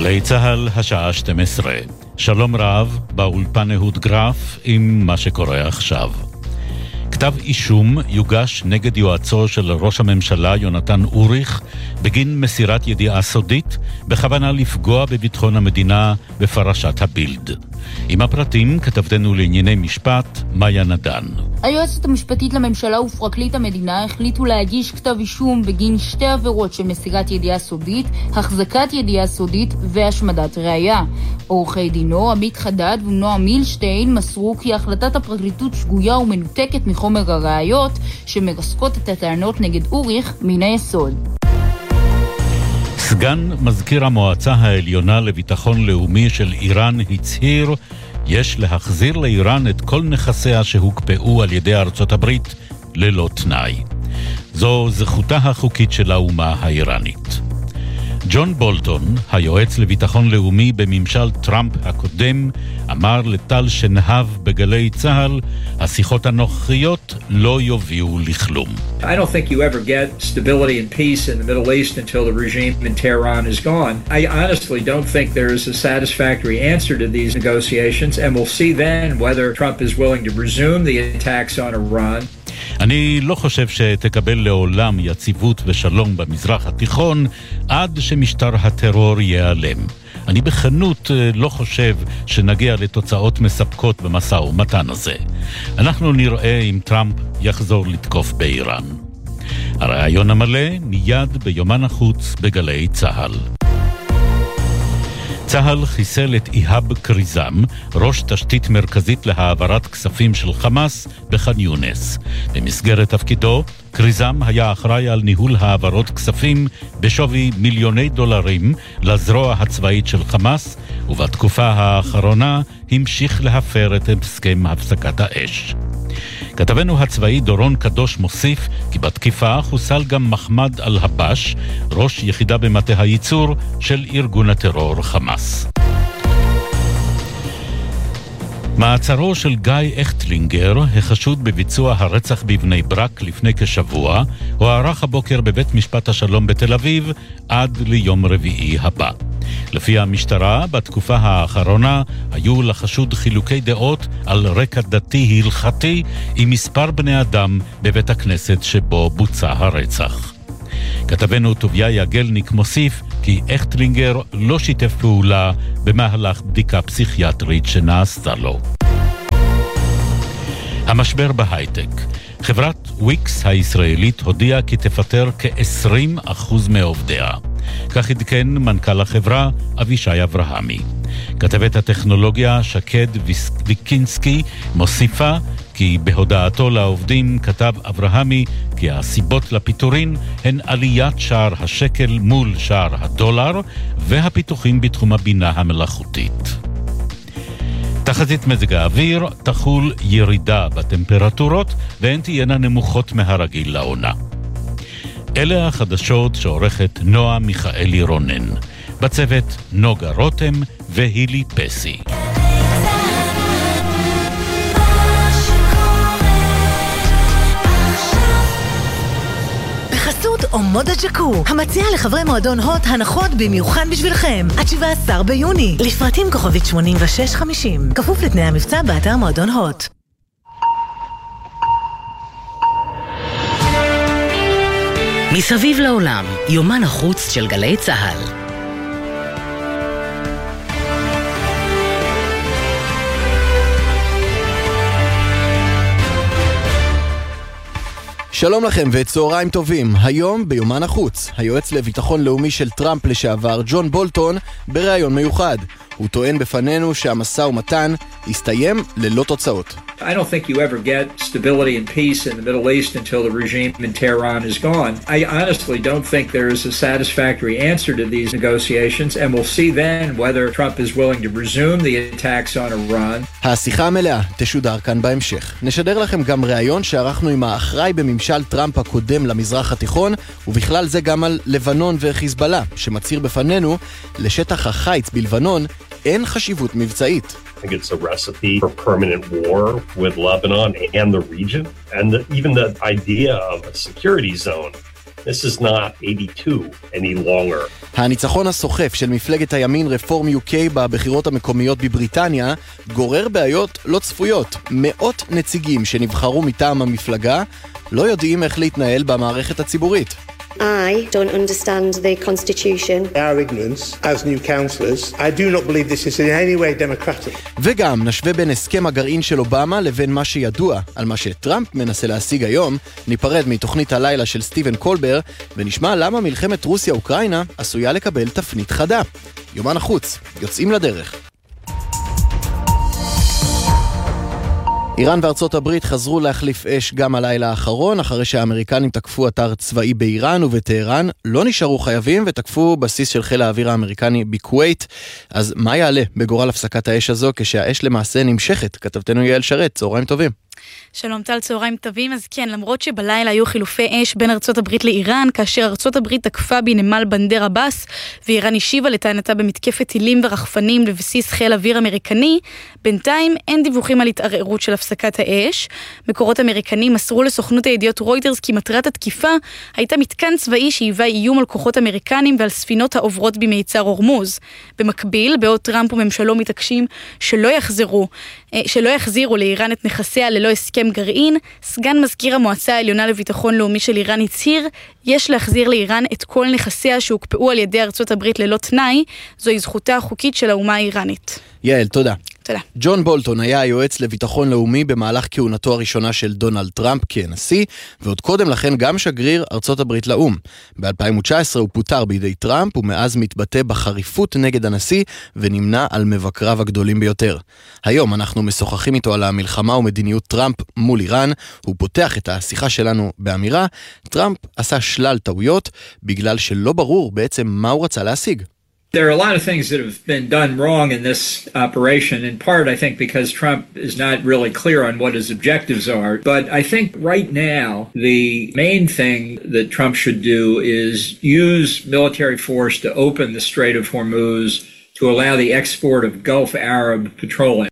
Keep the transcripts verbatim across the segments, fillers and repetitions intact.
גלי צהל, השעה שתים עשרה. שלום רב, באולפן אהוד גרף עם מה שקורה עכשיו. כתב אישום יוגש נגד יועצו של ראש הממשלה יונתן אוריך בגין מסירת ידיעה סודית בכוונה לפגוע בביטחון המדינה בפרשת הבילד. עם הפרטים כתבתנו לענייני משפט מאיה נדן. היועצת המשפטית לממשלה ופרקליט המדינה החליטו להגיש כתב אישום בגין שתי עבירות של מסירת ידיעה סודית, החזקת ידיעה סודית והשמדת ראיה. עורכי דינו עמית חדד ונועה מילשטיין מסרו כי החלטת הפרקליטות שגויה ומנותקת מחומר הראיות שמרסקות את הטענות נגד אוריך מן היסוד. סגן מזכיר המועצה העליונה לביטחון לאומי של איראן הצהיר יש להחזיר לאיראן את כל נכסיה שהוקפאו על ידי ארצות הברית ללא תנאי. זו זכותה החוקית של האומה האיראנית. ג'ון בולטון, היועץ לביטחון לאומי בממשל טראמפ הקודם, אמר לטל שנהב בגלי צהל, השיחות הנוכחיות לא יובילו לכלום. I don't think you ever get stability and peace in the Middle East until the regime in Tehran is gone. I honestly don't think there is a satisfactory answer to these negotiations, and we'll see then whether Trump is willing to resume the attacks on Iran. אני לא חושב שתקבל לעולם יציבות ושלום במזרח התיכון עד שמשטר הטרור ייעלם. אני בכנות לא חושב שנגיע לתוצאות מספקות במשא ומתן הזה. אנחנו נראה אם טראמפ יחזור לתקוף באיראן. הרעיון המלא מיד ביומן החוץ בגלי צהל. צהל חיסל את איהאב קריזם, ראש תשתית מרכזית להעברת כספים של חמאס בח'אן יונס. במסגרת תפקידו, קריזם היה אחראי על ניהול העברות כספים בשווי מיליוני דולרים לזרוע הצבאית של חמאס, ובתקופה האחרונה המשיך להפר את הסכם הפסקת האש. כתבנו הצבאי דורון קדוש מוסיף כי בתקיפה חוסל גם מחמד אל-הבש, ראש יחידה במטה הייצור של ארגון הטרור חמאס. מעצרו של גיא אכטלינגר, החשוד בביצוע הרצח בבני ברק לפני כשבוע, הוארך הבוקר בבית משפט השלום בתל אביב עד ליום רביעי הבא. לפי המשטרה, בתקופה האחרונה היו לחשוד חילוקי דעות על רקע דתי הלכתי עם מספר בני אדם בבית הכנסת שבו בוצע הרצח. כתבנו טוביה יגלניק מוסיף כי אכטלינגר לא שיתף פעולה במהלך בדיקה פסיכיאטרית שנעשתה לו. המשבר בהייטק. חברת וויקס הישראלית הודיעה כי תפטר כ-עשרים אחוז מעובדיה. כך עדכן מנכ"ל החברה אבישי אברהמי. כתבת הטכנולוגיה שקד ויקינסקי מוסיפה כי בהודעתו לעובדים כתב אברהמי כי הסיבות לפיטורין הן עליית שער השקל מול שער הדולר והפיתוחים בתחום הבינה המלאכותית. תחזית מזג האוויר תחול ירידה בטמפרטורות והן תהיינה נמוכות מהרגיל לעונה. אלה החדשות שעורכת נועה מיכאלי רונן. בצוות נוגה רותם והילי פסי. עומוד הג'קו, המציע לחברי מועדון הוט הנחות במיוחד בשבילכם עד שבעה עשר ביוני. לפרטים כוכבית שמונים ושש חמישים, כפוף לתנאי המבצע באתר מועדון הוט. מסביב לעולם, יומן החוץ של גלי צהל. שלום לכם וצהריים טובים. היום ביומן החוץ, היועץ לביטחון לאומי של טראמפ לשעבר ג'ון בולטון בראיון מיוחד. הוא טוען בפנינו שהמשא ומתן הסתיים ללא תוצאות. I don't think you ever get stability and peace in the Middle East until the regime in Tehran is gone. I honestly don't think there is a satisfactory answer to these negotiations, and we'll see then whether Trump is willing to resume the attacks on Iran. השיחה המלאה תשודר כאן בהמשך. נשדר לכם גם ראיון שערכנו עם האחראי בממשל טראמפ הקודם למזרח התיכון, ובכלל זה גם על לבנון וחיזבאללה, שמצהיר בפנינו לשטח החיץ בלבנון אין חשיבות מבצעית. I think it's a recipe for permanent war with Lebanon and the region. And the, even the idea of a security zone This is not eighty-two any longer. הניצחון הסוחף של מפלגת הימין רפורם יו קיי בבחירות המקומיות בבריטניה גורר בעיות לא צפויות. מאות נציגים שנבחרו מטעם המפלגה לא יודעים איך להתנהל במערכת הציבורית. I don't understand the constitution. Our ignorance as new councillors, I do not believe this is in any way democratic. וגם נשווה בין הסכם הגרעין של אובמה לבין מה שידוע על מה שטראמפ מנסה להשיג היום. ניפרד מתוכנית הלילה של סטיבן קולבר ונשמע למה מלחמת רוסיה-אוקראינה עשויה לקבל תפנית חדה. יומן החוץ, יוצאים לדרך. איראן וארצות הברית חזרו להחליף אש גם הלילה האחרון, אחרי שהאמריקנים תקפו אתר צבאי באיראן ובטהרן, לא נשארו חייבים ותקפו בסיס של חיל האוויר האמריקני בכווית. אז מה יעלה בגורל הפסקת האש הזו כשהאש למעשה נמשכת? כתבתנו יעל שרת, צהריים טובים. שלום טל, צהריים טובים. אז כן, למרות שבלילה היו חילופי אש בין ארצות הברית לאיראן, כאשר ארצות הברית תקפה בנמל בנדר עבאס, ואיראן השיבה לטענתה במתקפת טילים ורחפנים לבסיס חיל אוויר אמריקני, בינתיים אין דיווחים על התערערות של הפסקת האש. מקורות אמריקנים מסרו לסוכנות הידיעות רויטרס כי מטרת התקיפה הייתה מתקן צבאי שהיווה איום על כוחות אמריקנים ועל ספינות העוברות במיצר הורמוז. במקביל, בעוד טראמפ וממשלו מתעקשים שלא יחזרו, שלא יחזירו לאיראן את נכסיה ללא הסכם גרעין, סגן מזכיר המועצה העליונה לביטחון לאומי של איראן הצהיר, יש להחזיר לאיראן את כל נכסיה שהוקפאו על ידי ארצות הברית ללא תנאי, זוהי זכותה החוקית של האומה האיראנית. יעל, תודה. תודה. ג'ון בולטון היה היועץ לביטחון לאומי במהלך כהונתו הראשונה של דונלד טראמפ כנשיא, ועוד קודם לכן גם שגריר ארצות הברית לאום. ב-אלפיים תשע עשרה הוא פוטר בידי טראמפ, ומאז מתבטא בחריפות נגד הנשיא, ונמנע על מבקריו הגדולים ביותר. היום אנחנו משוחחים איתו על המלחמה ומדיניות טראמפ מול איראן. הוא פותח את השיחה שלנו באמירה, טראמפ עשה שלל טעויות, בגלל שלא ברור בעצם מה הוא רצה להשיג. There are a lot of things that have been done wrong in this operation, in part, I think, because Trump is not really clear on what his objectives are. But I think right now, the main thing that Trump should do is use military force to open the Strait of Hormuz to allow the export of Gulf Arab petroleum.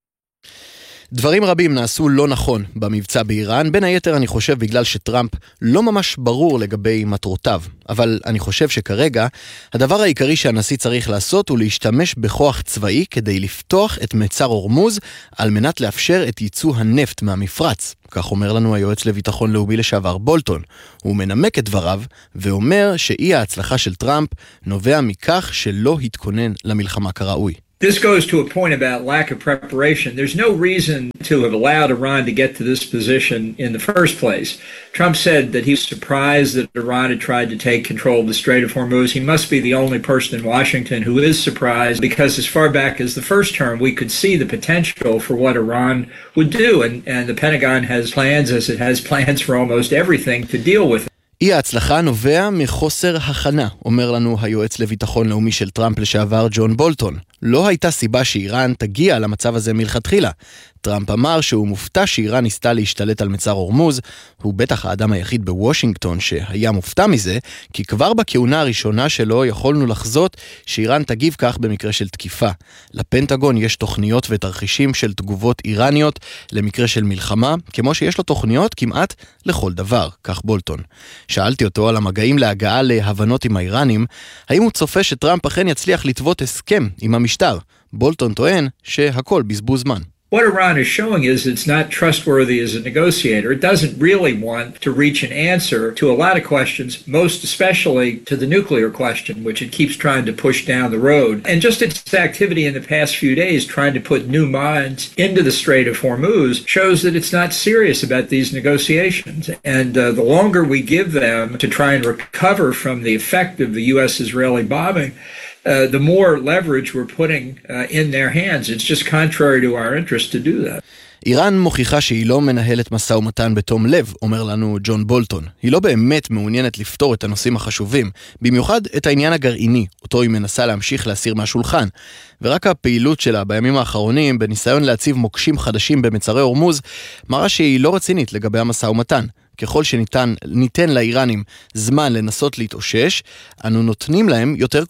דברים רבים נעשו לא נכון במבצע באיראן, בין היתר אני חושב בגלל שטראמפ לא ממש ברור לגבי מטרותיו, אבל אני חושב שכרגע הדבר העיקרי שהנשיא צריך לעשות הוא להשתמש בכוח צבאי כדי לפתוח את מצר הורמוז על מנת לאפשר את ייצוא הנפט מהמפרץ. כך אומר לנו היועץ לביטחון לאומי לשעבר בולטון. הוא מנמק את דבריו ואומר שאי ההצלחה של טראמפ נובע מכך שלא התכונן למלחמה כראוי. This goes to a point about lack of preparation. There's no reason to have allowed Iran to get to this position in the first place. Trump said that he was surprised that Iran had tried to take control of the Strait of Hormuz. He must be the only person in Washington who is surprised, because as far back as the first term, we could see the potential for what Iran would do. And, and the Pentagon has plans, as it has plans for almost everything, to deal with it. אי ההצלחה נובע מחוסר הכנה, אומר לנו היועץ לביטחון לאומי של טראמפ לשעבר ג'ון בולטון. לא הייתה סיבה שאיראן תגיע למצב הזה מלכתחילה. טראמפ אמר שהוא מופתע שאיראן ניסתה להשתלט על מצר הורמוז. הוא בטח האדם היחיד בוושינגטון שהיה מופתע מזה, כי כבר בכהונה הראשונה שלו יכולנו לחזות שאיראן תגיב כך במקרה של תקיפה. לפנטגון יש תוכניות ותרחישים של תגובות איראניות למקרה של מלחמה, כמו שיש לו תוכניות כמעט לכל דבר, כך בולטון. שאלתי אותו על המגעים להגעה להבנות עם האיראנים, האם הוא צופה שטראמפ אכן יצליח לטוות הסכם עם המשטר. בולטון טוען שהכל בזבוז זמן. What Iran is showing is it's not trustworthy as a negotiator. It doesn't really want to reach an answer to a lot of questions, most especially to the nuclear question, which it keeps trying to push down the road. And just its activity in the past few days trying to put new mines into the Strait of Hormuz shows that it's not serious about these negotiations. And uh, the longer we give them to try and recover from the effect of the U S-Israeli bombing, Uh, the more leverage we're putting uh, in their hands. It's just contrary to our interest to do that. איראן מוכיחה שהיא לא מנהלת משא ומתן בתום לב, אומר לנו ג'ון בולטון. היא לא באמת מעוניינת לפתור את הנושאים החשובים, במיוחד את העניין הגרעיני, אותו היא מנסה להמשיך להסיר מהשולחן. ורק הפעילות שלה בימים האחרונים, בניסיון להציב מוקשים חדשים במצרי הורמוז, מראה שהיא לא רצינית לגבי המשא ומתן. ככל שניתן ניתן לאיראנים זמן לנסות להתאושש, אנו נותנים להם יותר כוח.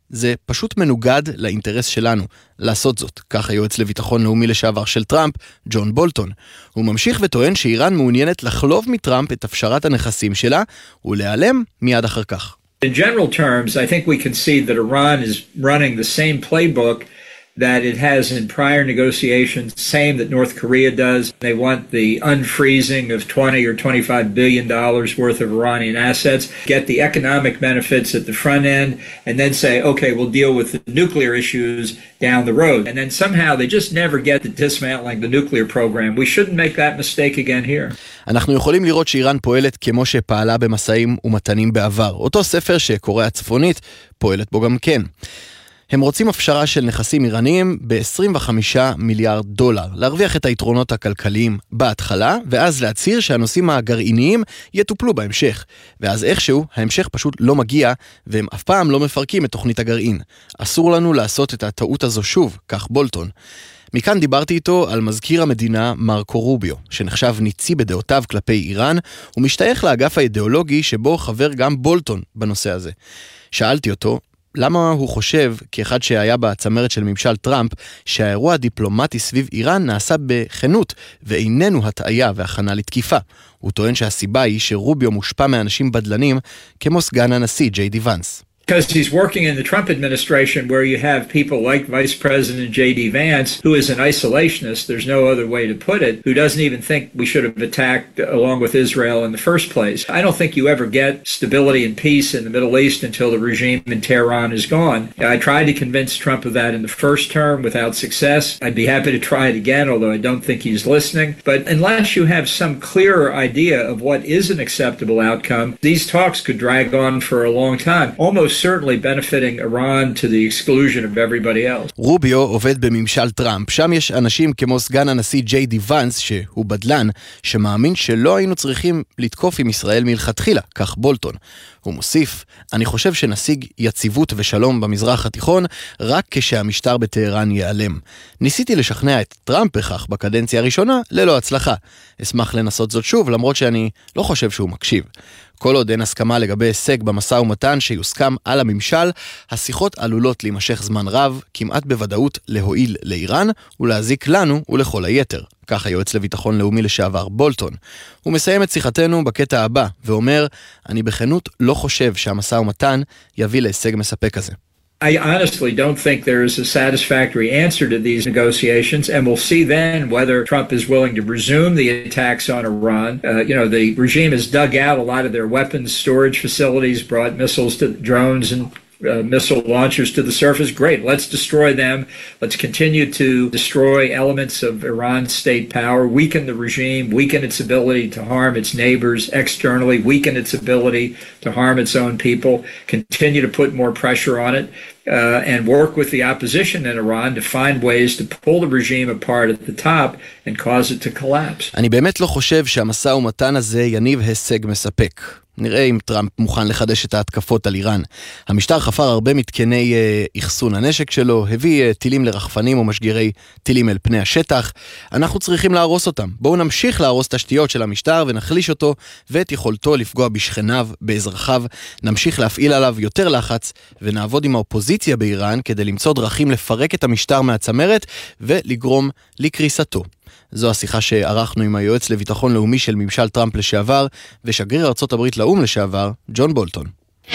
זה פשוט מנוגד לאינטרס שלנו לעשות זאת, כך היועץ לביטחון לאומי לשעבר של טראמפ, ג'ון בולטון. הוא ממשיך וטוען שאיראן מעוניינת לחלוב מטראמפ את הפשרת הנכסים שלה ולהיעלם מיד אחר כך. In general terms, I think we can see that Iran is running the same playbook that it has in prior negotiations, same that North Korea does. They want the unfreezing of twenty or twenty-five billion dollars worth of Iranian assets, get the economic benefits at the front end, and then say, okay, we'll deal with the nuclear issues down the road. And then somehow they just never get to dismantling the nuclear program. We shouldn't make that mistake again here. אנחנו יכולים לראות שאיראן פועלת כמו שפעלה במסעים ומתנים בעבר. אותו ספר שקוריאה הצפונית פועלת בו גם כן. הם רוצים הפשרה של נכסים איראניים ב-עשרים וחמישה מיליארד דולר, להרוויח את היתרונות הכלכליים בהתחלה, ואז להצהיר שהנושאים הגרעיניים יטופלו בהמשך. ואז איכשהו, ההמשך פשוט לא מגיע, והם אף פעם לא מפרקים את תוכנית הגרעין. אסור לנו לעשות את הטעות הזו שוב, כך בולטון. מכאן דיברתי איתו על מזכיר המדינה מרקו רוביו, שנחשב ניצי בדעותיו כלפי איראן, ומשתייך לאגף האידיאולוגי שבו חבר גם בולטון בנושא הזה. שאלתי אותו, למה הוא חושב, כאחד שהיה בצמרת של ממשל טראמפ, שהאירוע הדיפלומטי סביב איראן נעשה בכנות, ואיננו הטעיה והכנה לתקיפה. הוא טוען שהסיבה היא שרוביו מושפע מאנשים בדלנים, כמו סגן הנשיא ג'יי די ונס. Because he's working in the Trump administration where you have people like Vice President J D Vance, who is an isolationist, there's no other way to put it, who doesn't even think we should have attacked along with Israel in the first place. I don't think you ever get stability and peace in the Middle East until the regime in Tehran is gone. I tried to convince Trump of that in the first term without success. I'd be happy to try it again, although I don't think he's listening. But unless you have some clearer idea of what is an acceptable outcome, these talks could drag on for a long time, almost certainly benefiting Iran to the exclusion of everybody else. רוביו עובד בממשל טראמפ. שם יש אנשים כמו סגן הנשיא ג'יי די ונס, שהוא בדלן, שמאמין שלא היינו צריכים לתקוף עם ישראל מלכתחילה, כך בולטון. הוא מוסיף, אני חושב שנשיג יציבות ושלום במזרח התיכון רק כשהמשטר בטהרן ייעלם. ניסיתי לשכנע את טראמפ בכך בקדנציה הראשונה ללא הצלחה. אשמח לנסות זאת שוב, למרות שאני לא חושב שהוא מקשיב. כל עוד אין הסכמה לגבי הישג במשא ומתן שיוסכם על הממשל, השיחות עלולות להימשך זמן רב, כמעט בוודאות להועיל לאיראן ולהזיק לנו ולכל היתר. כך היועץ לביטחון לאומי לשעבר בולטון. הוא מסיים את שיחתנו בקטע הבא ואומר, אני בכנות לא חושב שהמשא ומתן יביא להישג מספק הזה. I honestly don't think there is a satisfactory answer to these negotiations, and we'll see then whether Trump is willing to resume the attacks on Iran. Uh, you know, the regime has dug out a lot of their weapons storage facilities, brought missiles to drones and Uh, missile launchers to the surface. Great, let's destroy them. Let's continue to destroy elements of Iran's state power, weaken the regime, weaken its ability to harm its neighbors externally, weaken its ability to harm its own people, continue to put more pressure on it, uh, and work with the opposition in Iran to find ways to pull the regime apart at the top and cause it to collapse. אני באמת לא חושב שהמשא ומתן הזה יניב הישג מספק. נראה אם טראמפ מוכן לחדש את ההתקפות על איראן. המשטר חפר הרבה מתקני אה, אחסון הנשק שלו, הביא אה, טילים לרחפנים ומשגירי טילים אל פני השטח. אנחנו צריכים להרוס אותם. בואו נמשיך להרוס תשתיות של המשטר ונחליש אותו ואת יכולתו לפגוע בשכניו, באזרחיו. נמשיך להפעיל עליו יותר לחץ ונעבוד עם האופוזיציה באיראן כדי למצוא דרכים לפרק את המשטר מהצמרת ולגרום לקריסתו. זו השיחה שערכנו עם היועץ לביטחון לאומי של ממשל טראמפ לשעבר ושגריר ארצות הברית לאום לשעבר, ג'ון בולטון.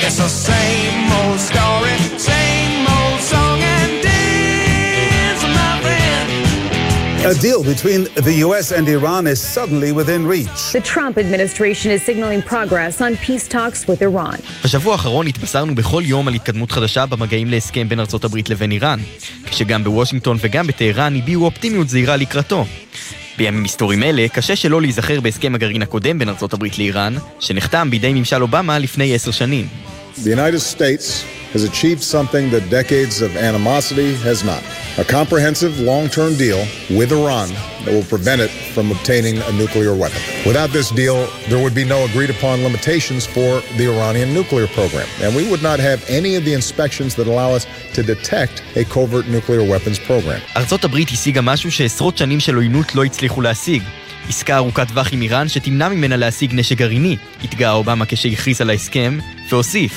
A deal between the U S and Iran is suddenly within reach. The Trump administration is signaling progress on peace talks with Iran. בשבוע האחרון התבשרנו בכל יום על התקדמות חדשה במגעים להסכם בין ארצות הברית לבין איראן, כשגם בוושינגטון וגם בטהרן הביעו אופטימיות זהירה לקראתו. בימים היסטוריים אלה קשה שלא להיזכר בהסכם הגרעין הקודם בין ארצות הברית לאיראן, שנחתם בידי ממשל אובמה לפני עשר שנים. The United States has achieved something that decades of animosity has not. A comprehensive long-term deal with Iran that will prevent it from obtaining a nuclear weapon. Without this deal, there would be no agreed-upon limitations for the Iranian nuclear program, and we would not have any of the inspections that allow us to detect a covert nuclear weapons program. ארצות הברית השיגה משהו שעשרות שנים של עוינות לא הצליחו להשיג. עסקה ארוכת טווח עם איראן שתמנע ממנה להשיג נשק גרעיני, התגאה אובמה כשהכריז על ההסכם, והוסיף,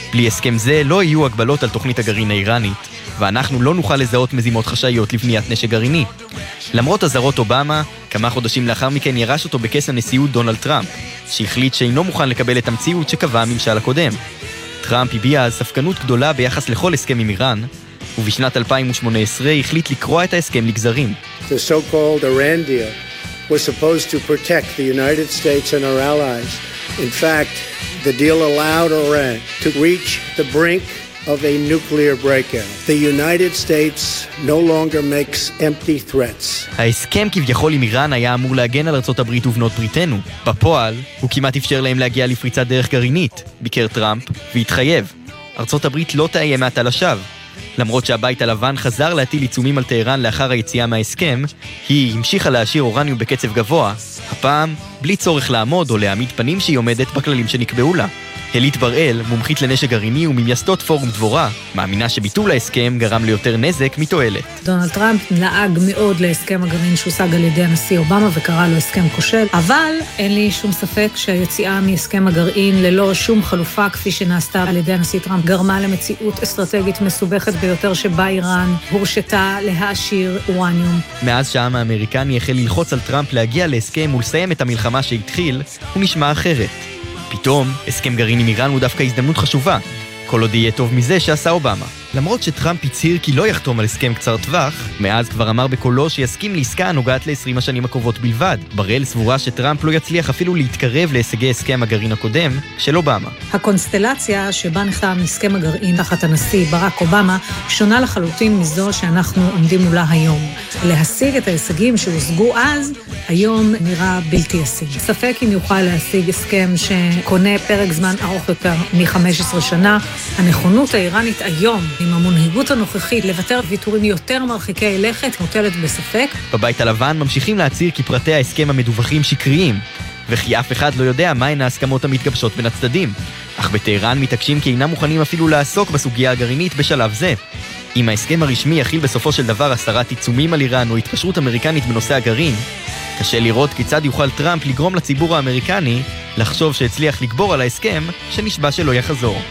בלי הסכם זה לא יהיו הגבלות על תוכנית הגרעין האיראנית, ואנחנו לא נוכל לזהות מזימות חשאיות לבניית נשק גרעיני. למרות הזרות אובמה, כמה חודשים לאחר מכן ירש אותו בכס הנשיאות דונלד טראמפ, שהחליט שאינו מוכן לקבל את המציאות שקבע הממשל הקודם. טראמפ הביע אז ספקנות גדולה ביחס לכל הסכם עם איראן, ובשנת אלפיים ושמונה עשרה החליט לקרוע את ההסכם לגזרים. The so-called Iran deal was supposed to protect the United States and our allies. In fact, the deal allowed Iran to reach the brink of a nuclear breakout. The United States no longer makes empty threats. ההסכם כביכול עם איראן היה אמור להגן על ארצות הברית ובנות בריתנו. בפועל, הוא כמעט אפשר להם להגיע לפריצת דרך גרעינית, ביקר טראמפ, והתחייב. ארצות הברית לא תאיים מעתה לשווא. למרות שהבית הלבן חזר להטיל עיצומים על טהרן לאחר היציאה מההסכם, היא המשיכה להשאיר אורניום בקצב גבוה, הפעם בלי צורך לעמוד או להעמיד פנים שהיא עומדת בכללים שנקבעו לה. הלית בראל, מומחית לנשק גרעיני וממייסדות פורום דבורה, מאמינה שביטול ההסכם גרם ליותר נזק מתועלת. דונלד טראמפ לעג מאוד להסכם הגרעין שהושג על ידי הנשיא אובמה וקרא לו הסכם כושל, אבל אין לי שום ספק שהיציאה מהסכם הגרעין ללא שום חלופה כפי שנעשתה על ידי הנשיא טראמפ גרמה למציאות אסטרטגית מסובכת ביותר שבה איראן הורשתה להעשיר אורניום. מאז שהעם האמריקני החל ללחוץ על טראמפ להגיע להסכם ולסיים את המלחמה שהתחיל, הוא נשמע אחרת. פתאום, הסכם גרעין עם איראן הוא דווקא הזדמנות חשובה, כל עוד יהיה טוב מזה שעשה אובמה. למרות שטראמפ הצהיר כי לא יחתום על הסכם קצר טווח, מאז כבר אמר בקולו שיסכים לעסקה הנוגעת ל-עשרים השנים הקרובות בלבד. בראל סבורה שטראמפ לא יצליח אפילו להתקרב להישגי הסכם הגרעין הקודם של אובמה. הקונסטלציה שבה נחתם הסכם הגרעין תחת הנשיא ברק אובמה שונה לחלוטין מזו שאנחנו עומדים מולה היום. להשיג את ההישגים שהושגו אז, היום נראה בלתי ישים. ספק אם יוכל להשיג הסכם שקונה פרק זמן ארוך יותר מ-חמש עשרה שנה. הנכונות האיראנית היום עם המנהיגות הנוכחית לוותר ויתורים יותר מרחיקי לכת מוטלת בספק. בבית הלבן ממשיכים להצהיר כי פרטי ההסכם המדווחים שקריים, וכי אף אחד לא יודע מהן ההסכמות המתגבשות בין הצדדים. אך בטהרן מתעקשים כי אינם מוכנים אפילו לעסוק בסוגיה הגרעינית בשלב זה. אם ההסכם הרשמי יכיל בסופו של דבר הסרת עיצומים על איראן או התקשרות אמריקנית בנושא הגרעין, קשה לראות כיצד יוכל טראמפ לגרום לציבור האמריקני לחשוב שהצליח לגבור על ההסכם שנשבע שלא יחזור.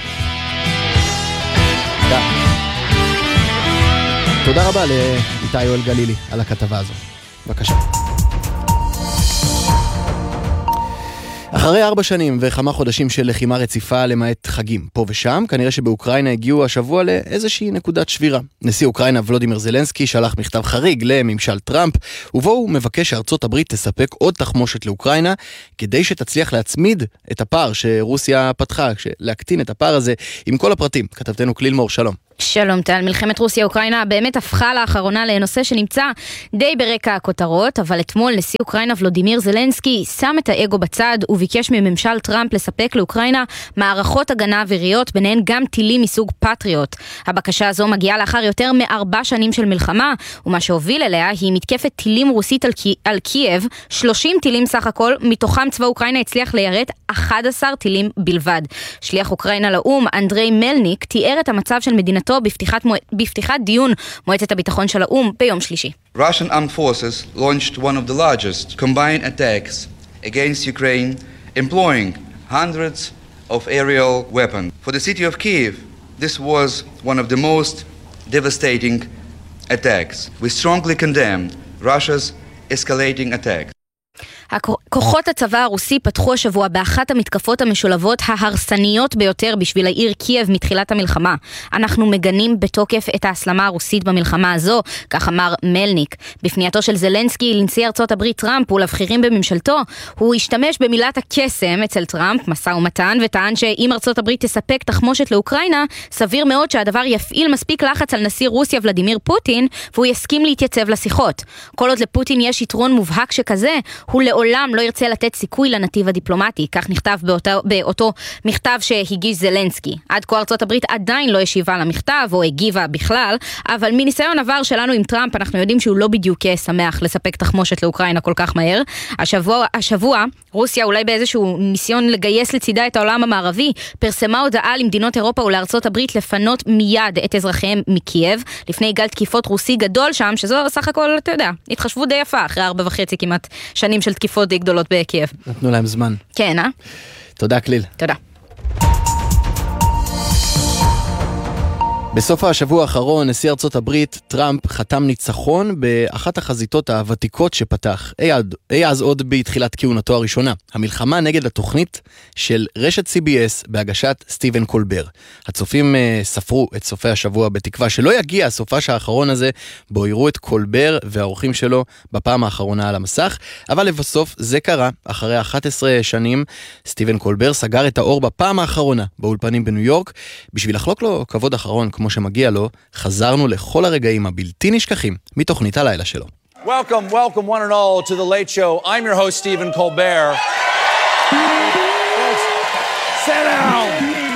תודה רבה לאיתי יואל גלילי על הכתבה הזו. בבקשה. אחרי ארבע שנים וכמה חודשים של לחימה רציפה למעט חגים פה ושם, כנראה שבאוקראינה הגיעו השבוע לאיזושהי נקודת שבירה. נשיא אוקראינה ולודימיר זלנסקי שלח מכתב חריג לממשל טראמפ, ובו הוא מבקש שארצות הברית תספק עוד תחמושת לאוקראינה, כדי שתצליח להצמיד את הפער שרוסיה פתחה, להקטין את הפער הזה עם כל הפרטים. כתבתנו כליל מור, שלום. שלום טל, מלחמת רוסיה-אוקראינה באמת הפכה לאחרונה לנושא שנמצא די ברקע הכותרות, אבל אתמול נשיא אוקראינה ולודימיר זלנסקי שם את האגו בצד וביקש מממשל טראמפ לספק לאוקראינה מערכות הגנה אוויריות, ביניהן גם טילים מסוג פטריוט. הבקשה הזו מגיעה לאחר יותר מארבע שנים של מלחמה, ומה שהוביל אליה היא מתקפת טילים רוסית על, קי... על קייב, שלושים טילים סך הכל, מתוכם צבא אוקראינה הצליח ליירט אחד עשר טילים בלבד. שליח אוקראינה לאום, אנדרי מלניק, תיאר את המצב של מדינתו בפתיחת, מוע... בפתיחת דיון מועצת הביטחון של האום ביום שלישי. Russian armed forces launched one of the largest combined attacks against Ukraine, employing hundreds of aerial weapons. For the city of Kyiv, this was one of the most devastating attacks. We strongly condemn Russia's escalating attacks. כוחות הצבא הרוסי פתחו השבוע באחת המתקפות המשולבות ההרסניות ביותר בשביל העיר קייב מתחילת המלחמה. אנחנו מגנים בתוקף את ההסלמה הרוסית במלחמה הזו, כך אמר מלניק. בפנייתו של זלנסקי לנשיא ארצות הברית טראמפ ולבכירים בממשלתו, הוא השתמש במילת הקסם אצל טראמפ, משא ומתן, וטען שאם ארצות הברית תספק תחמושת לאוקראינה, סביר מאוד שהדבר יפעיל מספיק לחץ על נשיא רוסיה ולדימיר פוטין, והוא יסכים להתייצב לשיחות. כל עוד לפוטין יש יתרון מובהק שכזה, הוא לעולם לא ירצה לתת סיכוי לנתיב הדיפלומטי, כך נכתב באותו, באותו מכתב שהגיש זלנסקי. עד כה ארצות הברית עדיין לא השיבה למכתב או הגיבה בכלל, אבל מניסיון עבר שלנו עם טראמפ אנחנו יודעים שהוא לא בדיוק שמח לספק תחמושת לאוקראינה כל כך מהר. השבוע, השבוע רוסיה אולי באיזשהו ניסיון לגייס לצידה את העולם המערבי, פרסמה הודעה למדינות אירופה ולארצות הברית לפנות מיד את אזרחיהם מקייב, לפני גל תקיפות רוסי גדול שם, שזו סך הכל, אתה יודע, התחשבות די יפה אחרי ארבע וחצי כמעט שנים של תקיפות די גדולות בקייב. נתנו להם זמן. כן, אה? תודה, כליל. תודה. בסוף השבוע האחרון, נשיא ארצות הברית, טראמפ, חתם ניצחון באחת החזיתות הוותיקות שפתח, אי אז עוד בתחילת כהונתו הראשונה, המלחמה נגד התוכנית של רשת סי בי אס בהגשת סטיבן קולבר. הצופים ספרו את סופי השבוע בתקווה שלא יגיע הסופש האחרון הזה, בו יראו את קולבר והאורחים שלו בפעם האחרונה על המסך, אבל לבסוף זה קרה, אחרי אחת עשרה שנים, סטיבן קולבר סגר את האור בפעם האחרונה באולפנים בניו יורק, בשביל לחלוק לו כבוד אחרון כמו שמגיע לו, חזרנו לכל הרגעים הבלתי נשכחים מתוכנית הלילה שלו. Welcome, welcome one and all to the Late Show. I'm your host, Stephen Colbert.